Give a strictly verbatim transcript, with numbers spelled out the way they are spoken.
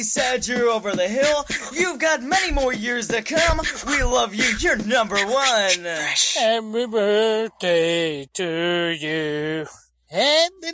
sad you're over the hill. You've got many more years to come. We love you. You're number one. Happy birthday to you. Happy